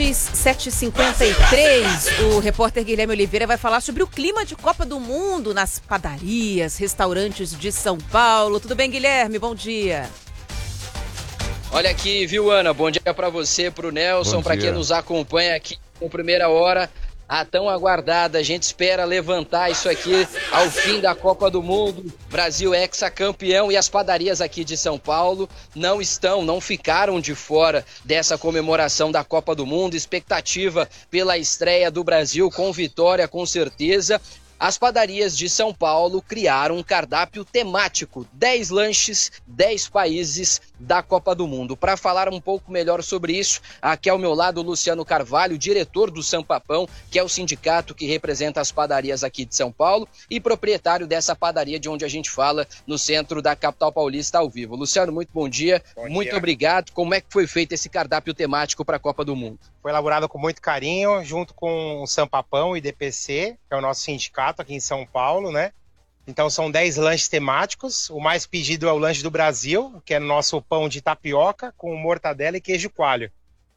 7h53, o repórter Guilherme Oliveira vai falar sobre o clima de Copa do Mundo nas padarias, restaurantes de São Paulo. Tudo bem, Guilherme? Bom dia. Olha aqui, viu, Ana? Bom dia para você, para o Nelson, para quem nos acompanha aqui no Primeira Hora. A tão aguardada, a gente espera levantar isso aqui ao fim da Copa do Mundo. Brasil hexacampeão, e as padarias aqui de São Paulo não ficaram de fora dessa comemoração da Copa do Mundo. Expectativa pela estreia do Brasil com vitória, com certeza. As padarias de São Paulo criaram um cardápio temático, 10 lanches, 10 países da Copa do Mundo. Para falar um pouco melhor sobre isso, aqui ao meu lado o Luciano Carvalho, diretor do Sampapão, que é o sindicato que representa as padarias aqui de São Paulo e proprietário dessa padaria de onde a gente fala no centro da capital paulista ao vivo. Luciano, muito bom dia, muito obrigado. Como é que foi feito esse cardápio temático para a Copa do Mundo? Foi elaborado com muito carinho, junto com o Sampapão e DPC, que é o nosso sindicato aqui em São Paulo, né? Então são 10 lanches temáticos. O mais pedido é o lanche do Brasil, que é o nosso pão de tapioca com mortadela e queijo coalho.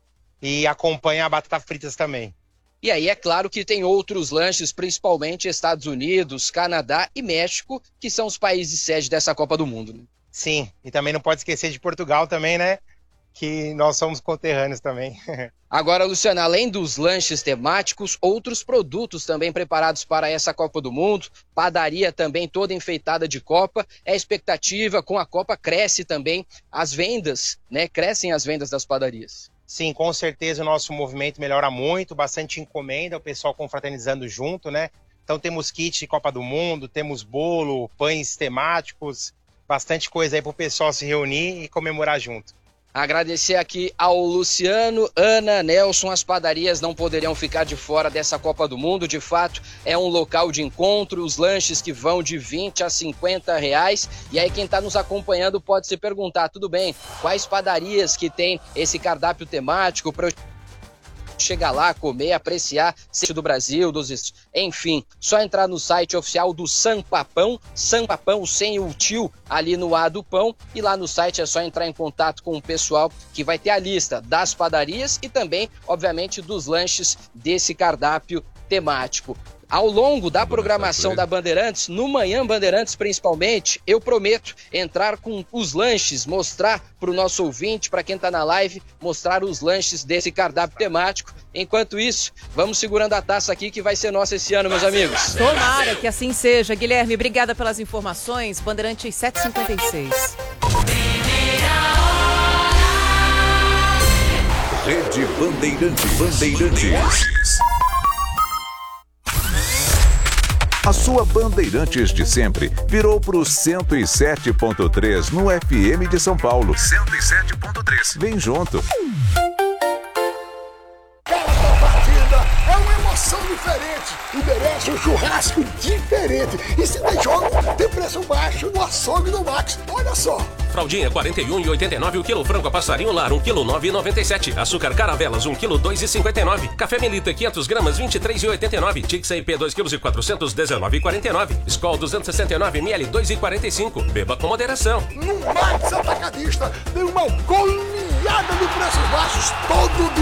E acompanha a batata fritas também. E aí é claro que tem outros lanches, principalmente Estados Unidos, Canadá e México, que são os países sede dessa Copa do Mundo, né? Sim, e também não pode esquecer de Portugal também, né? Que nós somos conterrâneos também. Agora, Luciano, além dos lanches temáticos, outros produtos também preparados para essa Copa do Mundo, padaria também toda enfeitada de Copa, é expectativa, com a Copa cresce também as vendas, né? Crescem as vendas das padarias. Sim, com certeza o nosso movimento melhora muito, bastante encomenda, o pessoal confraternizando junto, né? Então temos kit de Copa do Mundo, temos bolo, pães temáticos, bastante coisa aí para o pessoal se reunir e comemorar junto. Agradecer aqui ao Luciano, Ana, Nelson. As padarias não poderiam ficar de fora dessa Copa do Mundo. De fato, é um local de encontro, os lanches que vão de 20 a 50 reais. E aí quem está nos acompanhando pode se perguntar, tudo bem, quais padarias que tem esse cardápio temático para eu chegar lá, comer, apreciar do Brasil, enfim, só entrar no site oficial do Sampapão, Sampapão sem o tio ali no A do pão, e lá no site é só entrar em contato com o pessoal que vai ter a lista das padarias e também, obviamente, dos lanches desse cardápio temático. Ao longo da programação da Bandeirantes, no Manhã Bandeirantes principalmente, eu prometo entrar com os lanches, mostrar para o nosso ouvinte, para quem está na live, mostrar os lanches desse cardápio temático. Enquanto isso, vamos segurando a taça aqui que vai ser nossa esse ano, meus amigos. Tomara que assim seja. Guilherme, obrigada pelas informações. Bandeirantes 7h56. Rede Bandeirantes. A sua Bandeirantes de sempre virou pro 107.3 no FM de São Paulo. 107.3. Vem junto. Cada partida é uma emoção diferente e merece um churrasco diferente. E se tem jogo, tem preço baixo no açougue do Max. Olha só. Fraldinha 41,89 o quilo, frango a passarinho lar 1 kg 9,97, açúcar caravelas 1 kg 2,59, café Melita 500 gramas 23,89, Tixa IP 2 kg 419,49, Skol 269 ml 2,45. Beba com moderação. No Max Atacadista tem uma goleada de preços baixos todo dia.